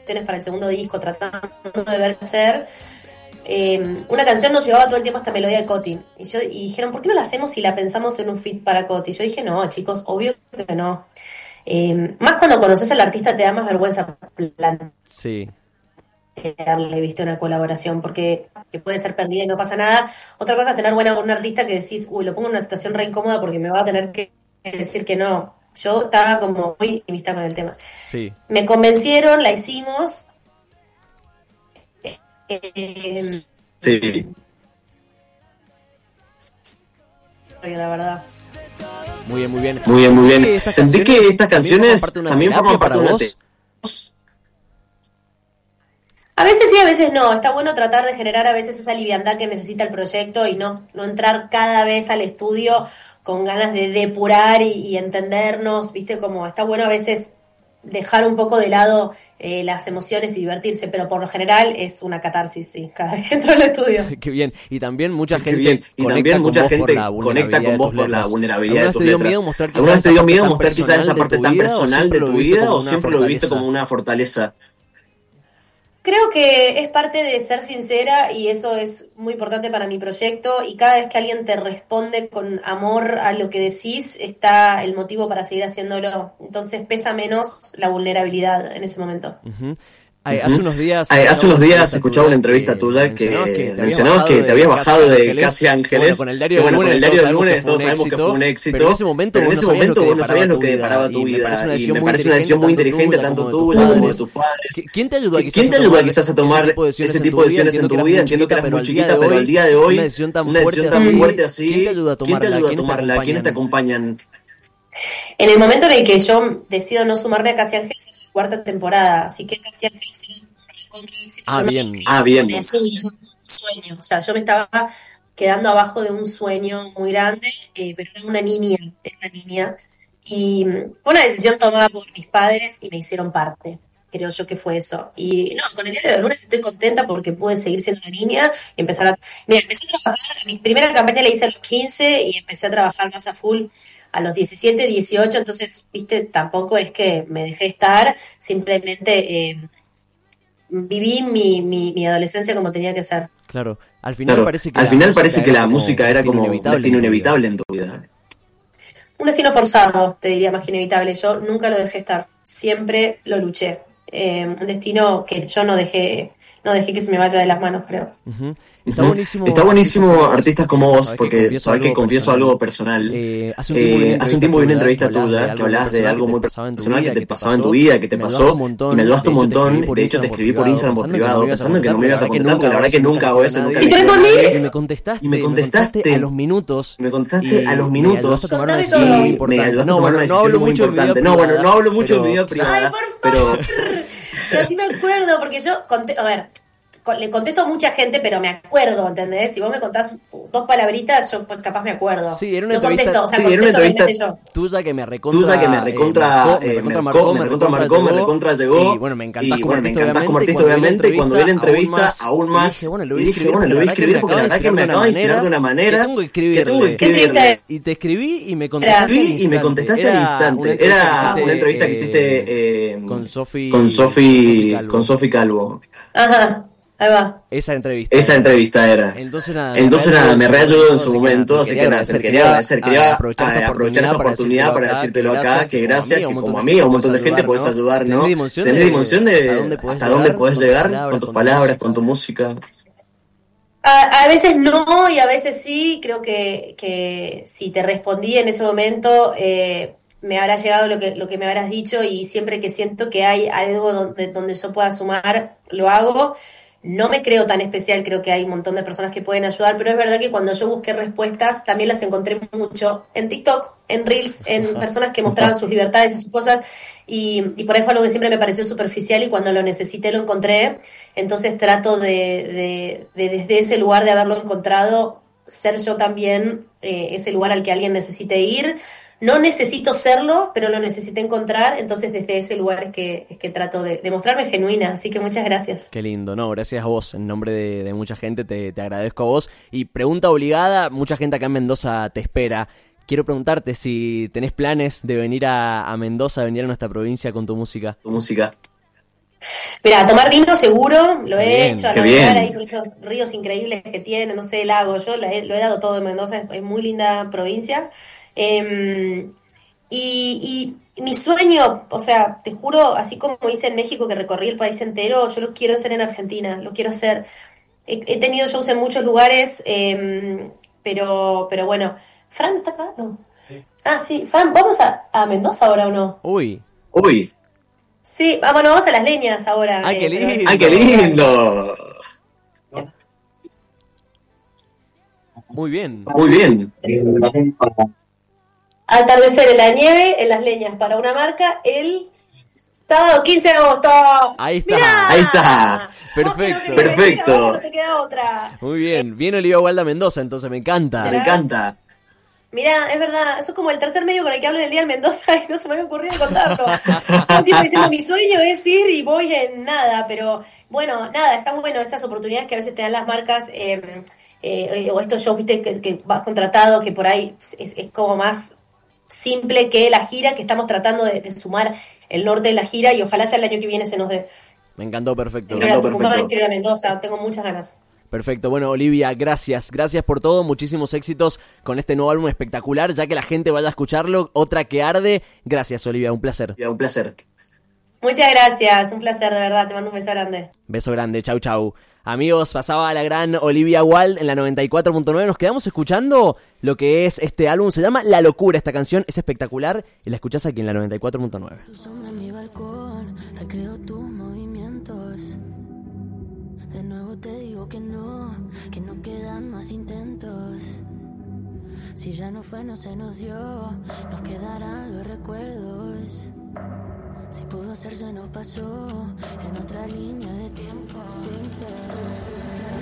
para el segundo disco, tratando de ver qué hacer. Una canción nos llevaba todo el tiempo esta melodía de Coti. Y dijeron, ¿por qué no la hacemos si la pensamos en un feat para Coti? Yo dije, no, chicos, obvio que no. Más cuando conoces al artista te da más vergüenza Sí. plantearle, viste, una colaboración, porque que puede ser perdida y no pasa nada. Otra cosa es tener buena con un artista que decís, uy, lo pongo en una situación re incómoda porque me va a tener que decir que no. Yo estaba como muy vista con el tema. Sí. Me convencieron, la hicimos. Eh, Sí. la verdad. Muy bien, muy bien. Muy bien, muy bien. Estas Sentí que estas canciones también forman parte de una terapia A veces sí, a veces no. Está bueno tratar de generar a veces esa liviandad que necesita el proyecto y no entrar cada vez al estudio con ganas de depurar y entendernos, ¿viste? Como está bueno a veces dejar un poco de lado las emociones y divertirse, pero por lo general es una catarsis, sí, cada vez que entro al estudio. Qué bien. Y también mucha Qué gente bien. Y también mucha gente conecta con vos por la vulnerabilidad de tus letras. ¿Alguna vez te dio miedo mostrar quizás esa parte tan personal de tu vida o siempre lo viste como una fortaleza? Creo que es parte de ser sincera y eso es muy importante para mi proyecto y cada vez que alguien te responde con amor a lo que decís está el motivo para seguir haciéndolo. Entonces pesa menos la vulnerabilidad en ese momento. Uh-huh. Hace unos días escuchaba una entrevista tuya que mencionabas que te habías bajado de Casi Ángeles. Bueno, con el diario del lunes todos sabemos que fue un éxito. Pero en ese momento vos no sabías lo que deparaba tu vida. Y me parece una decisión muy inteligente, tanto tuya como de tus padres. ¿Quién te ayuda quizás a tomar ese tipo de decisiones en tu vida? Entiendo que eras muy chiquita, pero al día de hoy, una decisión tan fuerte así, ¿quién te ayuda a tomarla? ¿Quiénes te acompañan? En el momento en el que yo decido no sumarme a Casi Ángeles en la cuarta temporada, así que Casi Ángeles era un recontra éxito. Bien. Sueño, o sea, yo me estaba quedando abajo de un sueño muy grande, pero era una niña, y fue una decisión tomada por mis padres y me hicieron parte. Creo yo que fue eso. Y no, con el día de lunes estoy contenta porque pude seguir siendo una niña y empezar a... Mira, empecé a trabajar, mi primera campaña la hice a los 15 y empecé a trabajar más a full a los 17, 18, entonces, viste, tampoco es que me dejé estar, simplemente viví mi adolescencia como tenía que ser. Claro, al final parece que la música era como un destino inevitable en tu vida. Un destino forzado, te diría más que inevitable. Yo nunca lo dejé estar, siempre lo luché. Un destino que yo no dejé que se me vaya de las manos, creo. Uh-huh. Está buenísimo artistas como vos, porque sabés que confieso algo personal. Hace un tiempo vi una entrevista tuya que hablabas de algo muy personal que te pasaba en tu vida, que te pasó, y me ayudaste un montón. De hecho, te escribí por Instagram por privado, pensando que no me ibas a contestar, porque la verdad que nunca hago eso. ¿Y te respondí? Y me contestaste a los minutos. Me contestaste a los minutos. Me ayudaste a tomar una decisión muy importante. No hablo mucho en vida privada, pero sí me acuerdo, porque yo le contesto a mucha gente, pero me acuerdo, ¿entendés? Si vos me contás dos palabritas, yo capaz me acuerdo. Sí, era una entrevista tuya que me recontra marcó, me recontra llegó. Y bueno, me encantás como artista, obviamente, y cuando vi la entrevista, aún más. Y dije, bueno, lo voy a escribir porque la verdad que me acaba de inspirar de una manera que tengo que escribirle. Y te escribí y me contestaste al instante. Era una entrevista que hiciste con Sofi Calvo. Ajá. Ahí va. Esa entrevista era. Entonces nada, me reayudó en su momento, así que nada, quería agradecer, quería aprovechar esta oportunidad para decírtelo acá, que gracias, que como a mí, a un montón de gente podés ayudar, ¿no? Tenés dimensión de hasta dónde podés llegar con tus palabras, con tu música. A veces no y a veces sí, creo que si te respondí en ese momento, me habrá llegado lo que me habrás dicho y siempre que siento que hay algo donde yo pueda sumar, lo hago. No me creo tan especial, creo que hay un montón de personas que pueden ayudar, pero es verdad que cuando yo busqué respuestas también las encontré mucho en TikTok, en Reels, en personas que mostraban sus libertades y sus cosas y por ahí fue algo que siempre me pareció superficial y cuando lo necesité lo encontré, entonces trato de desde ese lugar de haberlo encontrado ser yo también ese lugar al que alguien necesite ir. No necesito serlo, pero lo necesité encontrar, entonces desde ese lugar es que trato de mostrarme genuina, así que muchas gracias. Qué lindo, no, gracias a vos, en nombre de mucha gente te agradezco a vos. Y pregunta obligada, mucha gente acá en Mendoza te espera. Quiero preguntarte si tenés planes de venir a Mendoza, venir a nuestra provincia con tu música. Mira, a tomar vino seguro, lo he hecho, a qué navegar bien. ahí por esos ríos increíbles que tiene, no sé, lagos, yo lo he dado todo en Mendoza, es muy linda provincia. Eh, y mi sueño, o sea, te juro, así como hice en México que recorrí el país entero, yo lo quiero hacer en Argentina, lo quiero hacer. He tenido shows en muchos lugares, pero bueno. ¿Fran está acá? No. Ah, sí, Fran, ¿vamos a Mendoza ahora o no? Uy. Uy. Sí, bueno, vamos a Las Leñas ahora. ¡Ay, qué lindo! ¡Ay, qué lindo! Muy bien. Muy bien. Atardecer en la nieve, en Las Leñas, para una marca, el sábado 15 de agosto. Ahí está. ¡Mirá! Ahí está. Perfecto. Perfecto. No te queda otra. Muy bien. Bien Olivia Wilde a Mendoza, entonces me encanta. Me encanta. Mirá, es verdad, eso es como el tercer medio con el que hablo del día en Mendoza y no se me había ocurrido contarlo. Todo el tiempo diciendo, mi sueño es ir y voy en nada, pero bueno, nada, está muy bueno esas oportunidades que a veces te dan las marcas o estos shows, viste, que vas contratado, que por ahí es como más simple que la gira, que estamos tratando de sumar el norte de la gira y ojalá ya el año que viene se nos dé. Me encantó, perfecto. Quiero ir a Tucumán, quiero ir a Mendoza, tengo muchas ganas. Perfecto, bueno Olivia, gracias por todo, muchísimos éxitos con este nuevo álbum espectacular, ya que la gente vaya a escucharlo, Otra que arde. Gracias Olivia, un placer. Un placer. Muchas gracias, un placer de verdad, te mando un beso grande. Beso grande, chau chau. Amigos, pasaba la gran Olivia Wilde en la 94.9, nos quedamos escuchando lo que es este álbum, se llama La Locura, esta canción es espectacular y la escuchás aquí en la 94.9. Tu sombra en mi balcón, recreo tus movimientos. De nuevo te digo que no quedan más intentos. Si ya no fue, no se nos dio, nos quedarán los recuerdos. Si pudo hacerse, nos pasó en otra línea de tiempo.